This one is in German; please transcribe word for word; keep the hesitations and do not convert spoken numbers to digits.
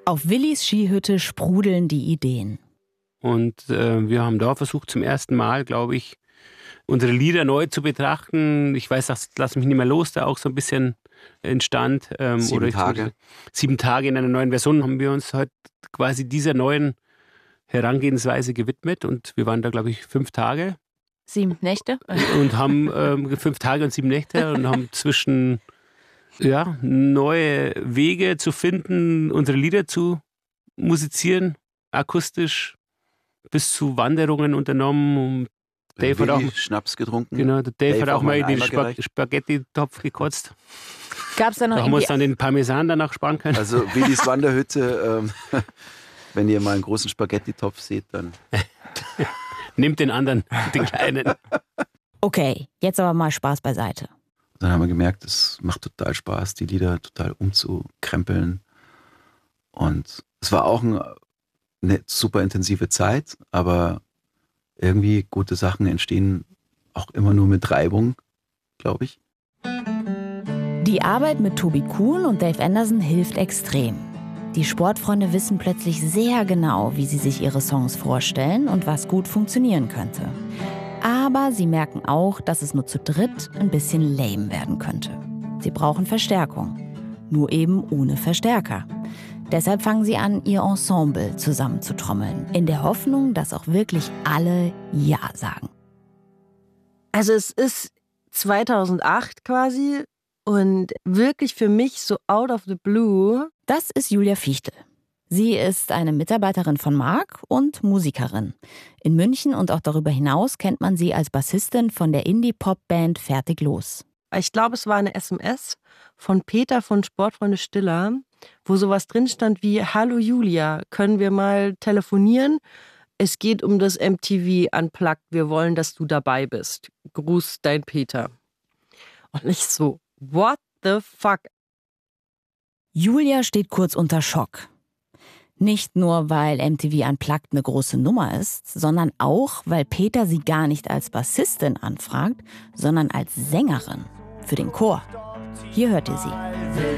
Auf Willis Skihütte sprudeln die Ideen. Und äh, wir haben da versucht, zum ersten Mal, glaube ich, unsere Lieder neu zu betrachten. Ich weiß, dass Lass mich nicht mehr los da auch so ein bisschen entstand. Ähm, sieben oder Tage. Sieben Tage in einer neuen Version haben wir uns heute quasi dieser neuen Herangehensweise gewidmet. Und wir waren da, glaube ich, fünf Tage. Sieben Nächte. Und haben ähm, fünf Tage und sieben Nächte und haben zwischen ja, neue Wege zu finden, unsere Lieder zu musizieren, akustisch, bis zu Wanderungen unternommen. Und Dave hat auch Schnaps getrunken. Genau, der Dave, Dave hat auch mal in den Spag- Spaghetti-Topf gekotzt. Gab's da noch da haben wir uns dann den Parmesan danach sparen können. Also Willis Wanderhütte, ähm, wenn ihr mal einen großen Spaghetti-Topf seht, dann... Nimmt den anderen, den kleinen. Okay, jetzt aber mal Spaß beiseite. Dann haben wir gemerkt, es macht total Spaß, die Lieder total umzukrempeln. Und es war auch eine super intensive Zeit, aber irgendwie gute Sachen entstehen auch immer nur mit Reibung, glaube ich. Die Arbeit mit Tobi Kuhn und Dave Anderson hilft extrem. Die Sportfreunde wissen plötzlich sehr genau, wie sie sich ihre Songs vorstellen und was gut funktionieren könnte. Aber sie merken auch, dass es nur zu dritt ein bisschen lame werden könnte. Sie brauchen Verstärkung, nur eben ohne Verstärker. Deshalb fangen sie an, ihr Ensemble zusammenzutrommeln, in der Hoffnung, dass auch wirklich alle Ja sagen. Also es ist zweitausendacht quasi und wirklich für mich so out of the blue. Das ist Julia Fichtel. Sie ist eine Mitarbeiterin von Marc und Musikerin. In München und auch darüber hinaus kennt man sie als Bassistin von der Indie-Pop-Band Fertig los. Ich glaube, es war eine S M S von Peter von Sportfreunde Stiller, wo sowas drin stand wie: Hallo Julia, können wir mal telefonieren? Es geht um das M T V Unplugged, wir wollen, dass du dabei bist. Gruß, dein Peter. Und ich so, what the fuck? Julia steht kurz unter Schock. Nicht nur, weil M T V Unplugged eine große Nummer ist, sondern auch, weil Peter sie gar nicht als Bassistin anfragt, sondern als Sängerin für den Chor. Hier hört ihr sie.